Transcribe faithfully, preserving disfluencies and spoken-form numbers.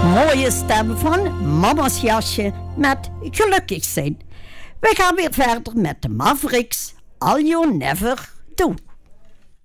Mooie stem van Mama's Jasje met Gelukkig zijn. We gaan weer verder met de Mavericks. All You Never Do.